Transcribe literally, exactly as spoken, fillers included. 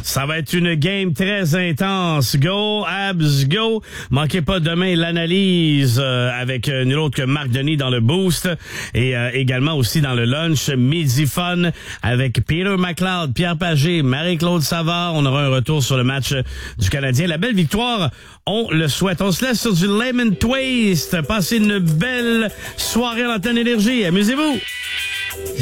Ça va être une game très intense. Go, Habs, go. Manquez pas demain l'analyse euh, avec euh, nul autre que Marc Denis dans le Boost et euh, également aussi dans le lunch Midi Fun avec Peter McLeod, Pierre Pagé, Marie-Claude Savard. On aura un retour sur le match du Canadien. La belle victoire, on le souhaite. On se laisse sur du Lemon Twist. Passez une belle soirée à l'antenne Énergie. Amusez-vous.